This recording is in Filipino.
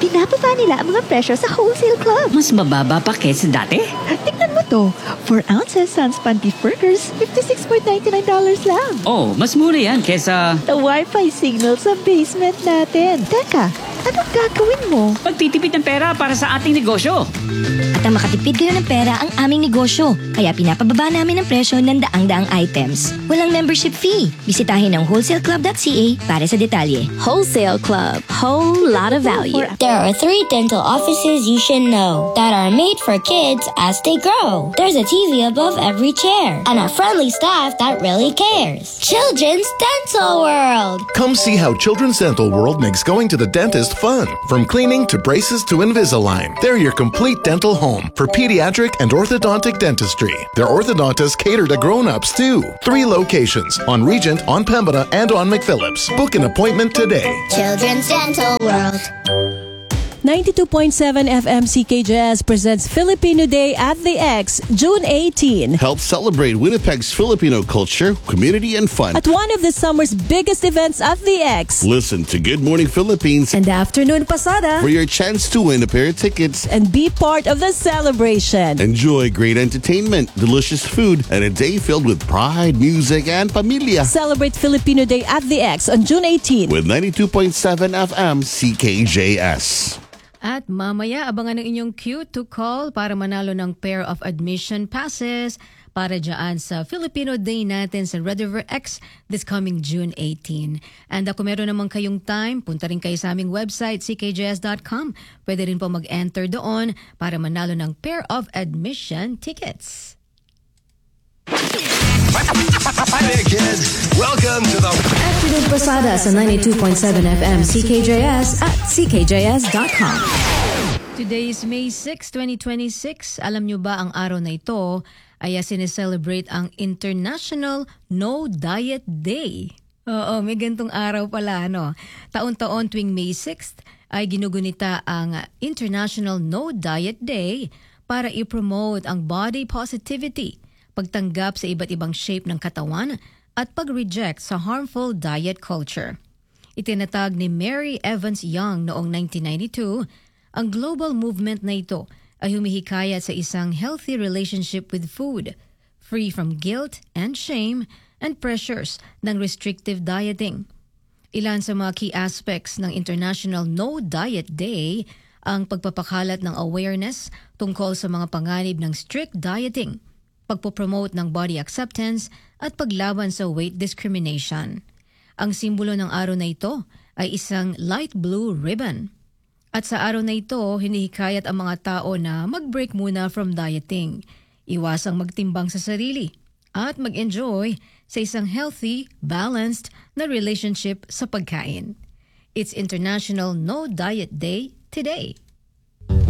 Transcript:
Pinapaba nila ang mga presyo sa Wholesale Club. Mas mababa pa kaysa dati? Tingnan mo to. 4 ounces Sunspan beef burgers, $56.99 lang. Oh, mas mura yan kaysa... The Wi-Fi signal sa basement natin. Teka, anong gagawin mo? Pagtitipid ng pera para sa ating negosyo. At ang makatipid kayo ng pera ang aming negosyo. Kaya pinapababa namin ang presyo ng daang-daang items. Walang membership fee. Bisitahin ang wholesaleclub.ca para sa detalye. Wholesale Club. Whole lot of value. There are 3 dental offices you should know that are made for kids as they grow. There's a TV above every chair and a friendly staff that really cares. Children's Dental World. Come see how Children's Dental World makes going to the dentist fun. From cleaning to braces to Invisalign, they're your complete dental home for pediatric and orthodontic dentistry. Their orthodontists cater to grown-ups too. 3 locations on Regent, on Pembina, and on McPhillips. Book an appointment today. Children's Dental World. 92.7 FM CKJS presents Filipino Day at the X, June 18. Help celebrate Winnipeg's Filipino culture, community, and fun. At one of the summer's biggest events at the X. Listen to Good Morning Philippines And Afternoon Pasada. for your chance to win a pair of tickets. And be part of the celebration. Enjoy great entertainment, delicious food, and a day filled with pride, music, and pamilya. Celebrate Filipino Day at the X on June 18. With 92.7 FM CKJS. At mamaya, abangan ang inyong queue to call para manalo ng pair of admission passes para dyan sa Filipino Day natin sa Red River X this coming June 18. And kung meron naman kayong time, punta rin kayo sa aming website, ckjs.com. Pwede rin po mag-enter doon para manalo ng pair of admission tickets. Hi there, kids. Welcome to the Afternoon Pasada sa 92.7 FM CKJS at ckjs.com. Today is May 6, 2026. Alam nyo ba ang araw na ito ay sineselebrate ang International No Diet Day? Oo, may gantong araw pala, no? Taon-taon tuwing May 6 ay ginugunita ang International No Diet Day para i-promote ang body positivity, pagtanggap sa iba't ibang shape ng katawan at pag-reject sa harmful diet culture. Itinatag ni Mary Evans Young noong 1992, ang global movement na ito ay humihikayat sa isang healthy relationship with food, free from guilt and shame and pressures ng restrictive dieting. Ilan sa mga key aspects ng International No Diet Day ang pagpapakalat ng awareness tungkol sa mga panganib ng strict dieting, pagpopromote ng body acceptance at paglaban sa weight discrimination. Ang simbolo ng araw na ito ay isang light blue ribbon. At sa araw na ito, hinihikayat ang mga tao na mag-break muna from dieting, iwasang magtimbang sa sarili, at mag-enjoy sa isang healthy, balanced na relationship sa pagkain. It's International No Diet Day today.